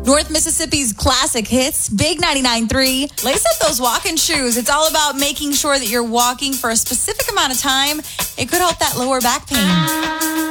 North Mississippi's classic hits, Big 99.3. Lace up those walking shoes. It's all about making sure that you're walking for a specific amount of time. It could help that lower back pain.